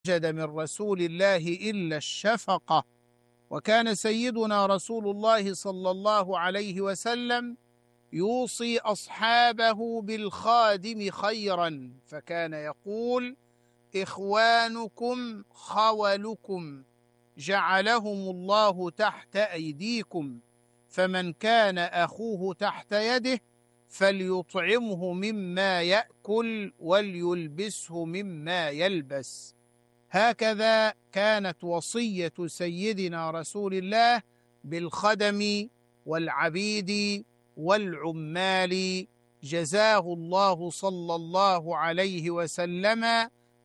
وجد من رسول الله إلا الشفقة. وكان سيدنا رسول الله صلى الله عليه وسلم يوصي أصحابه بالخادم خيرا، فكان يقول: إخوانكم خولكم جعلهم الله تحت أيديكم، فمن كان أخوه تحت يده فليطعمه مما يأكل وليلبسه مما يلبس. هكذا كانت وصية سيدنا رسول الله بالخدم والعبيد والعمال، جزاه الله صلى الله عليه وسلم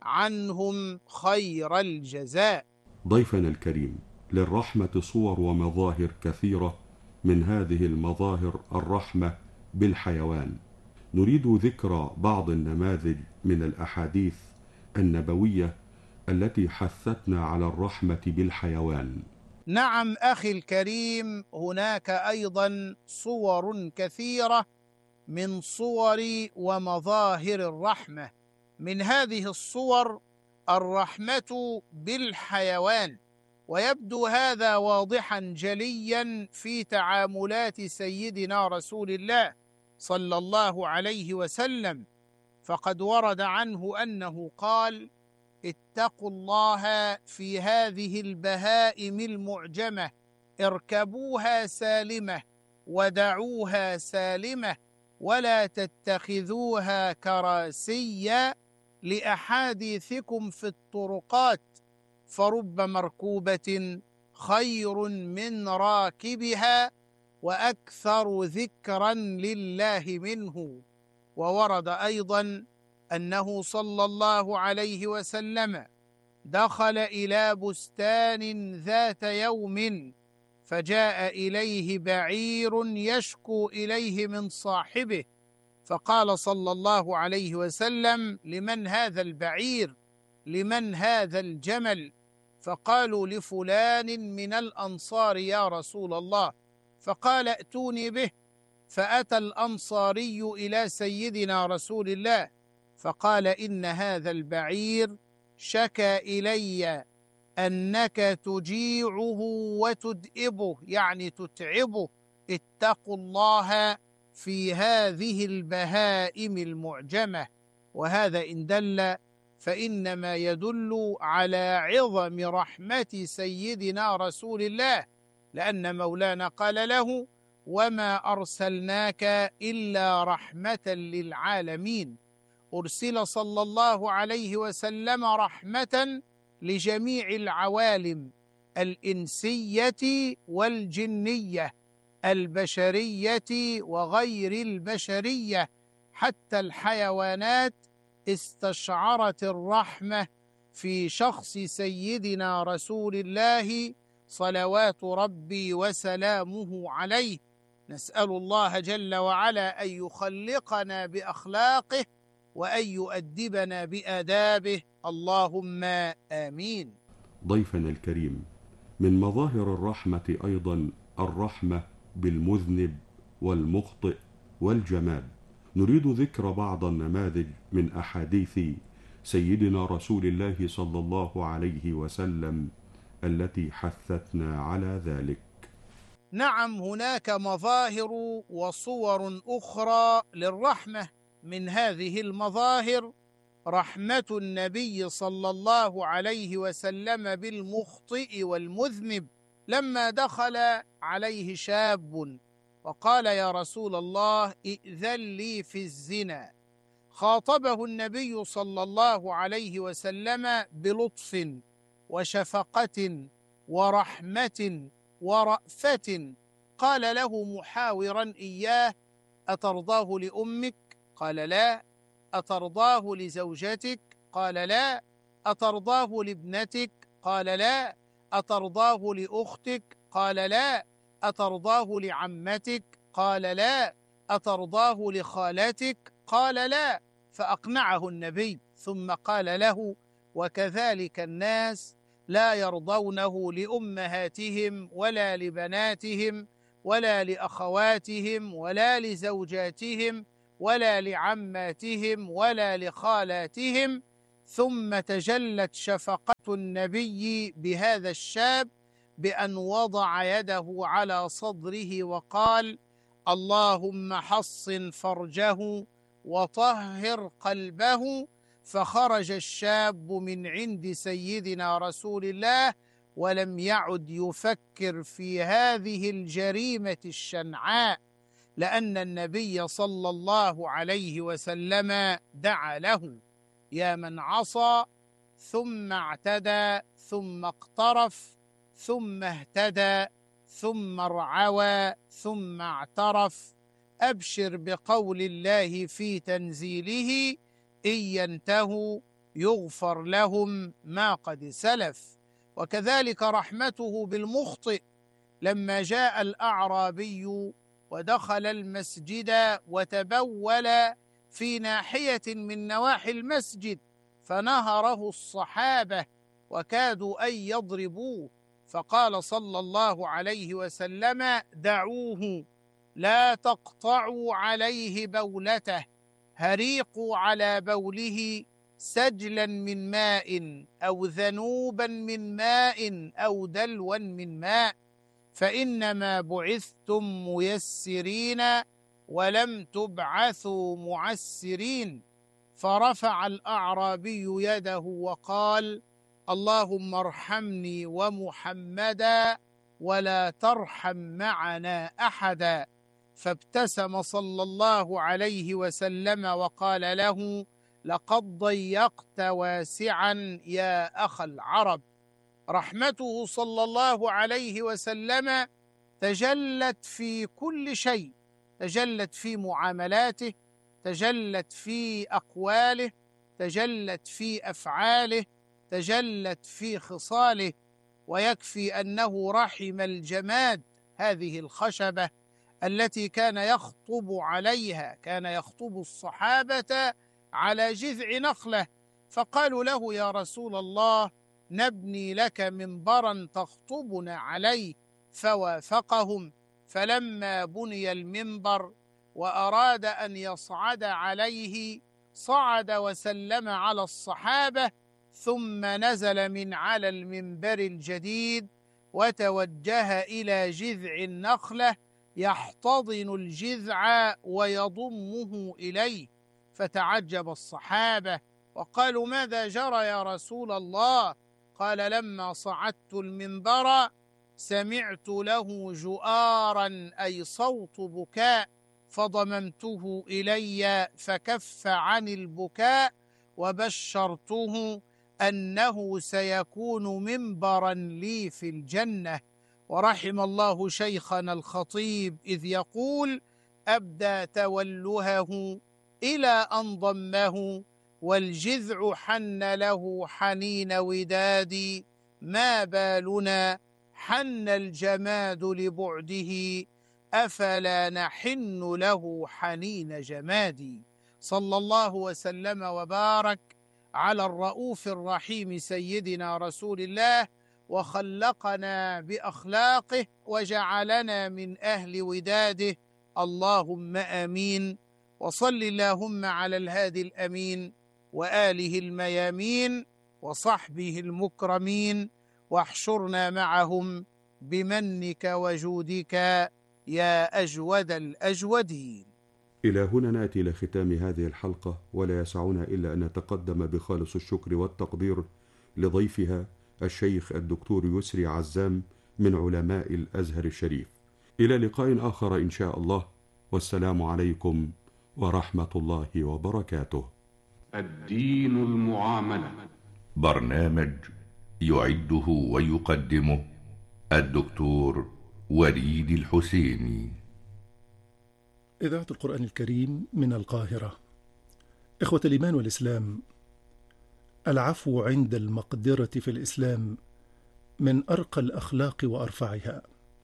عنهم خير الجزاء. ضيفنا الكريم، للرحمة صور ومظاهر كثيرة، من هذه المظاهر الرحمة بالحيوان. نريد ذكر بعض النماذج من الأحاديث النبوية التي حثتنا على الرحمة بالحيوان. نعم أخي الكريم، هناك أيضا صور كثيرة من صور ومظاهر الرحمة. من هذه الصور الرحمة بالحيوان، ويبدو هذا واضحا جليا في تعاملات سيدنا رسول الله صلى الله عليه وسلم، فقد ورد عنه أنه قال: اتقوا الله في هذه البهائم المعجمة، اركبوها سالمة ودعوها سالمة، ولا تتخذوها كراسيا لأحاديثكم في الطرقات، فرب مركوبة خير من راكبها وأكثر ذكرا لله منه. وورد أيضا أنه صلى الله عليه وسلم دخل إلى بستان ذات يوم، فجاء إليه بعير يشكو إليه من صاحبه، فقال صلى الله عليه وسلم: لمن هذا البعير؟ لمن هذا الجمل؟ فقالوا: لفلان من الأنصار يا رسول الله. فقال: ائتوني به. فأتى الأنصاري إلى سيدنا رسول الله فقال: إن هذا البعير شكى إلي أنك تجيعه وتدئبه، يعني تتعبه، اتقوا الله في هذه البهائم المعجمة. وهذا إن دل فإنما يدل على عظم رحمة سيدنا رسول الله، لأن مولانا قال له: وما أرسلناك إلا رحمة للعالمين. أرسل صلى الله عليه وسلم رحمة لجميع العوالم الإنسية والجنية، البشرية وغير البشرية، حتى الحيوانات استشعرت الرحمة في شخص سيدنا رسول الله صلوات ربي وسلامه عليه. نسأل الله جل وعلا أن يخلقنا بأخلاقه وأن يؤدبنا بآدابه، اللهم آمين. ضيفنا الكريم، من مظاهر الرحمة أيضا الرحمة بالمذنب والمخطئ والجماد. نريد ذكر بعض النماذج من أحاديث سيدنا رسول الله صلى الله عليه وسلم التي حثتنا على ذلك. نعم، هناك مظاهر وصور أخرى للرحمة. من هذه المظاهر رحمة النبي صلى الله عليه وسلم بالمخطئ والمذنب، لما دخل عليه شاب وقال: يا رسول الله ائذن لي في الزنا، خاطبه النبي صلى الله عليه وسلم بلطف وشفقة ورحمة ورأفة، قال له محاورا إياه: أترضاه لأمك؟ قال: لا. أترضاه لزوجتك؟ قال: لا. أترضاه لابنتك؟ قال: لا. أترضاه لأختك؟ قال: لا. أترضاه لعمتك؟ قال: لا. أترضاه لخالتك؟ قال: لا. فأقنعه النبي، ثم قال له: وكذلك الناس لا يرضونه لأمهاتهم ولا لبناتهم ولا لأخواتهم ولا لزوجاتهم ولا لعماتهم ولا لخالاتهم، ثم تجلت شفقة النبي بهذا الشاب بأن وضع يده على صدره وقال: اللهم حصن فرجه وطهر قلبه. فخرج الشاب من عند سيدنا رسول الله ولم يعد يفكر في هذه الجريمة الشنعاء، لأن النبي صلى الله عليه وسلم دعا له: يا من عصى ثم اعتدى ثم اقترف ثم اهتدى ثم ارعوى ثم اعترف، أبشر بقول الله في تنزيله: إن ينتهوا يغفر لهم ما قد سلف. وكذلك رحمته بالمخطئ، لما جاء الأعرابي ودخل المسجد وتبول في ناحية من نواحي المسجد فنهره الصحابة وكادوا أن يضربوه، فقال صلى الله عليه وسلم: دعوه، لا تقطعوا عليه بولته، هريقوا على بوله سجلا من ماء أو ذنوبا من ماء أو دلوا من ماء، فإنما بعثتم ميسرين ولم تبعثوا معسرين. فرفع الأعرابي يده وقال: اللهم ارحمني ومحمدا ولا ترحم معنا أحدا. فابتسم صلى الله عليه وسلم وقال له: لقد ضيقت واسعا يا أخ العرب. رحمته صلى الله عليه وسلم تجلت في كل شيء، تجلت في معاملاته، تجلت في أقواله، تجلت في أفعاله، تجلت في خصاله. ويكفي أنه رحم الجماد، هذه الخشبة التي كان يخطب عليها، كان يخطب الصحابة على جذع نخلة، فقالوا له: يا رسول الله، نبني لك منبرا تخطبنا عليه، فوافقهم. فلما بني المنبر وأراد أن يصعد عليه صعد وسلم على الصحابة، ثم نزل من على المنبر الجديد وتوجه إلى جذع النخلة يحتضن الجذع ويضمه إليه. فتعجب الصحابة وقالوا: ماذا جرى يا رسول الله؟ قال: لما صعدت المنبر سمعت له جؤارا، أي صوت بكاء، فضممته إلي فكف عن البكاء، وبشرته أنه سيكون منبرا لي في الجنة. ورحم الله شيخنا الخطيب إذ يقول: أبدى تولهه إلى أن ضمه، والجذع حن له حنين ودادي، ما بالنا حن الجماد لبعده، أفلا نحن له حنين جمادي. صلى الله وسلم وبارك على الرؤوف الرحيم سيدنا رسول الله، وخلقنا بأخلاقه وجعلنا من أهل وداده، اللهم آمين. وصل اللهم على الهادي الأمين وآله الميامين وصحبه المكرمين، واحشرنا معهم بمنك وجودك يا أجود الأجودين. إلى هنا نأتي لختام هذه الحلقة، ولا يسعنا إلا أن نتقدم بخالص الشكر والتقدير لضيفها الشيخ الدكتور يسري عزام من علماء الأزهر الشريف. إلى لقاء آخر إن شاء الله، والسلام عليكم ورحمة الله وبركاته. الدين المعاملة، برنامج يعده ويقدمه الدكتور وليد الحسيني. إذاعة القرآن الكريم من القاهرة. إخوة الإيمان والإسلام، العفو عند المقدرة في الإسلام من أرقى الأخلاق وأرفعها،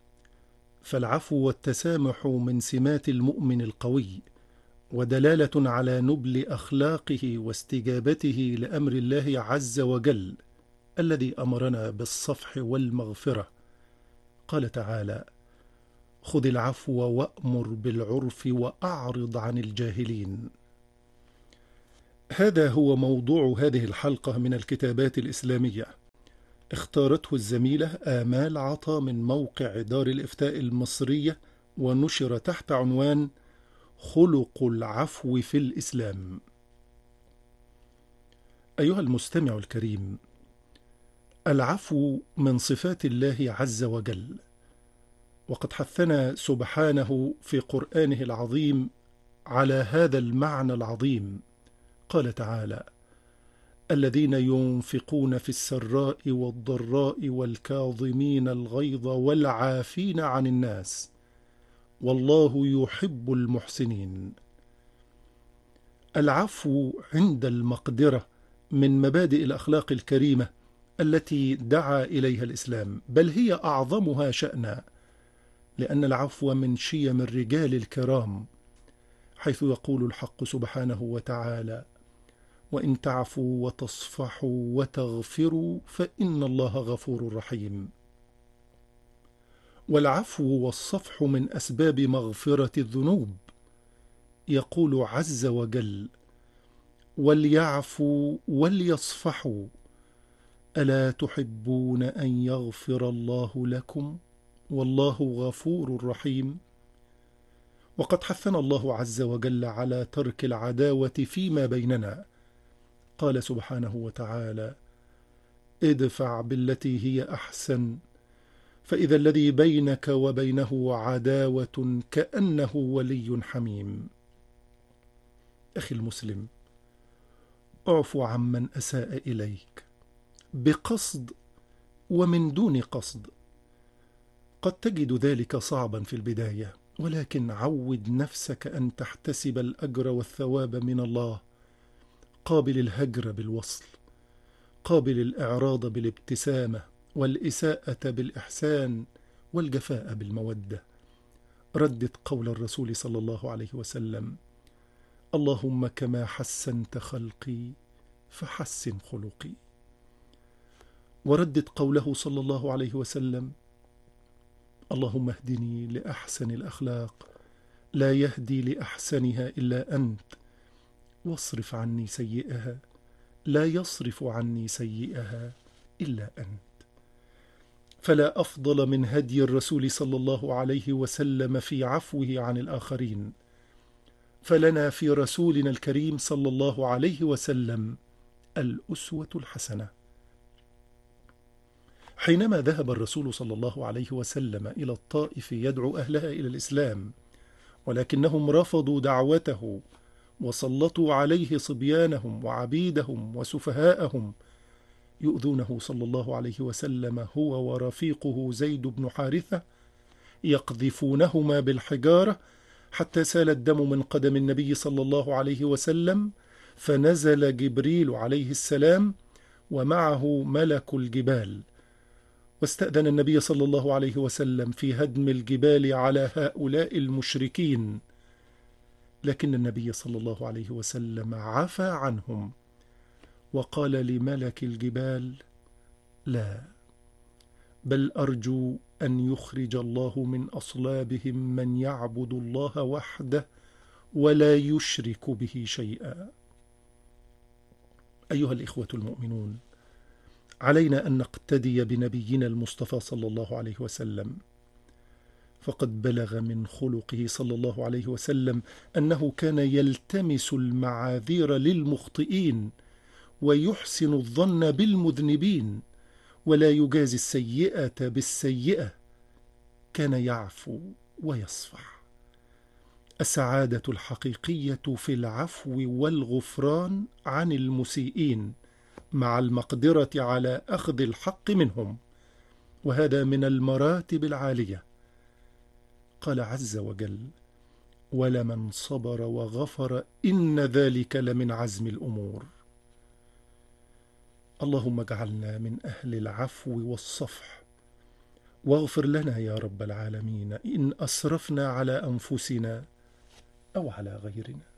فالعفو والتسامح من سمات المؤمن القوي، ودلالة على نبل أخلاقه واستجابته لأمر الله عز وجل الذي أمرنا بالصفح والمغفرة. قال تعالى: خذ العفو وأمر بالعرف وأعرض عن الجاهلين. هذا هو موضوع هذه الحلقة من الكتابات الإسلامية، اختارته الزميلة آمال عطا من موقع دار الإفتاء المصرية، ونشر تحت عنوان خلق العفو في الإسلام. أيها المستمع الكريم، العفو من صفات الله عز وجل، وقد حثنا سبحانه في قرآنه العظيم على هذا المعنى العظيم. قال تعالى: الذين ينفقون في السراء والضراء والكاظمين الغيظ والعافين عن الناس والله يحب المحسنين. العفو عند المقدرة من مبادئ الأخلاق الكريمة التي دعا إليها الإسلام، بل هي أعظمها شأنا، لأن العفو من شيم الرجال الكرام، حيث يقول الحق سبحانه وتعالى: وإن تعفوا وتصفحوا وتغفروا فإن الله غفور رحيم. والعفو والصفح من أسباب مغفرة الذنوب. يقول عز وجل: وليعفوا وليصفحوا ألا تحبون أن يغفر الله لكم والله غفور رحيم. وقد حثنا الله عز وجل على ترك العداوة فيما بيننا. قال سبحانه وتعالى: ادفع بالتي هي أحسن فإذا الذي بينك وبينه عداوة كأنه ولي حميم. أخي المسلم، اعفو عمن أساء إليك بقصد ومن دون قصد. قد تجد ذلك صعبا في البداية، ولكن عود نفسك أن تحتسب الأجر والثواب من الله. قابل الهجر بالوصل، قابل الإعراض بالابتسامة، والإساءة بالإحسان، والجفاء بالمودة. ردد قول الرسول صلى الله عليه وسلم: اللهم كما حسنت خلقي فحسن خلقي. وردد قوله صلى الله عليه وسلم: اللهم اهدني لأحسن الأخلاق لا يهدي لأحسنها إلا أنت، واصرف عني سيئها لا يصرف عني سيئها إلا أنت. فلا أفضل من هدي الرسول صلى الله عليه وسلم في عفوه عن الآخرين، فلنا في رسولنا الكريم صلى الله عليه وسلم الأسوة الحسنة. حينما ذهب الرسول صلى الله عليه وسلم إلى الطائف يدعو أهلها إلى الإسلام، ولكنهم رفضوا دعوته وسلطوا عليه صبيانهم وعبيدهم وسفهاءهم، يؤذونه صلى الله عليه وسلم هو ورفيقه زيد بن حارثة، يقذفونهما بالحجارة حتى سال الدم من قدم النبي صلى الله عليه وسلم، فنزل جبريل عليه السلام ومعه ملك الجبال، واستأذن النبي صلى الله عليه وسلم في هدم الجبال على هؤلاء المشركين، لكن النبي صلى الله عليه وسلم عفى عنهم وقال لملك الجبال: لا، بل أرجو أن يخرج الله من أصلابهم من يعبد الله وحده ولا يشرك به شيئا. أيها الإخوة المؤمنون، علينا أن نقتدي بنبينا المصطفى صلى الله عليه وسلم، فقد بلغ من خلقه صلى الله عليه وسلم أنه كان يلتمس المعاذير للمخطئين ويحسن الظن بالمذنبين، ولا يجازي السيئة بالسيئة، كان يعفو ويصفح. السعادة الحقيقية في العفو والغفران عن المسيئين مع المقدرة على أخذ الحق منهم، وهذا من المراتب العالية. قال عز وجل: ولمن صبر وغفر إن ذلك لمن عزم الأمور. اللهم اجعلنا من أهل العفو والصفح، واغفر لنا يا رب العالمين إن أسرفنا على أنفسنا أو على غيرنا.